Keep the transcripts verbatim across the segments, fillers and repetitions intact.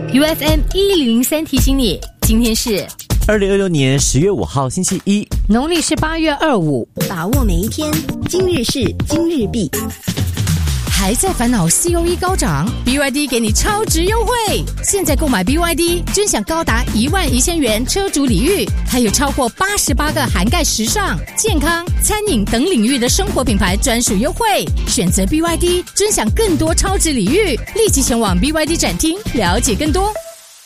U F M 一零零三提醒你，今天是二零二六年十月五号星期一， 农历是八月二五， 把握每一天，今日事今日毕。 还在烦恼 C O E 高涨 ，B Y D 给你超值优惠！现在购买 B Y D， 尊享高达一万一千元车主礼遇，还有超过八十八个涵盖时尚、健康、餐饮等领域的生活品牌专属优惠。选择 B Y D， 尊享更多超值礼遇，立即前往 B Y D 展厅了解更多。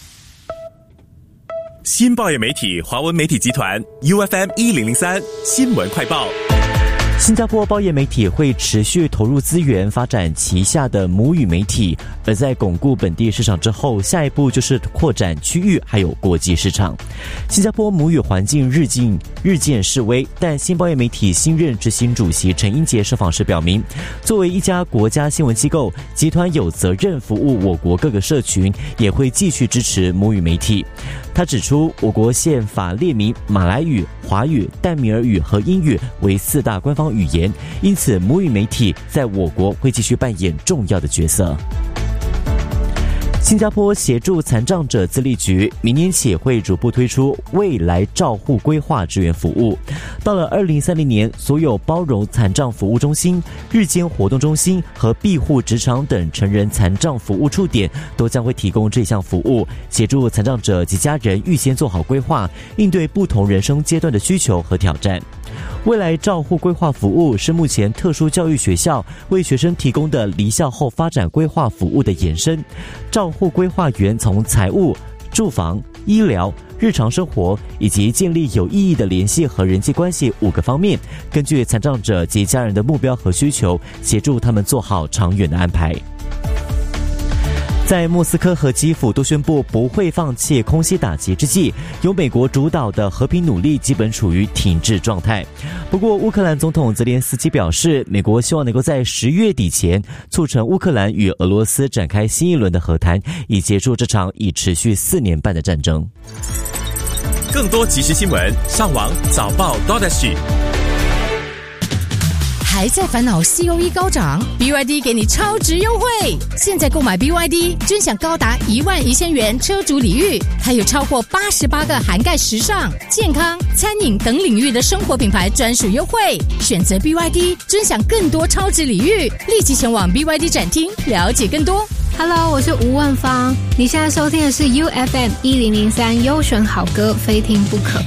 新报业媒体华文媒体集团 U F M 一零零三新闻快报。 新加坡报业媒体会持续投入资源发展旗下的母语媒体，而在巩固本地市场之后，下一步就是扩展区域还有国际市场。新加坡母语环境日渐日渐式微，但新报业媒体新任执行主席陈英杰受访时表明，作为一家国家新闻机构，集团有责任服务我国各个社群，也会继续支持母语媒体。他指出，我国宪法列明马来语、华语、淡米尔语和英语为四大官方语言，因此母语媒体在我国会继续扮演重要的角色。新加坡协助残障者自立局明年起会逐步推出未来照护规划支援服务。到了二零三零年，所有包容残障服务中心、日间活动中心和庇护职场等成人残障服务触点都将会提供这项服务，协助残障者及家人预先做好规划，应对不同人生阶段的需求和挑战。未来照护规划服务是目前特殊教育学校为学生提供的离校后发展规划服务的延伸。照护规划员从财务、住房、医疗、日常生活以及建立有意义的联系和人际关系五个方面，根据残障者及家人的目标和需求，协助他们做好长远的安排。在莫斯科和基辅都宣布不会放弃空袭打击之际，由美国主导的和平努力基本处于停滞状态。不过乌克兰总统泽连斯基表示，美国希望能够在十月底前促成乌克兰与俄罗斯展开新一轮的和谈，以结束这场已持续四年半的战争。 更多即时新闻，上网早报 .sg。 还在烦恼 C O E 高涨 ，B Y D 给你超值优惠！现在购买 B Y D， 尊享高达一万一千元车主礼遇，还有超过八十八个涵盖时尚、健康、餐饮等领域的生活品牌专属优惠。选择 B Y D， 尊享更多超值礼遇，立即前往 B Y D 展厅了解更多。 Hello， 我是吴万芳，你现在收听的是 U F M 一零零三优选好歌，非听不可。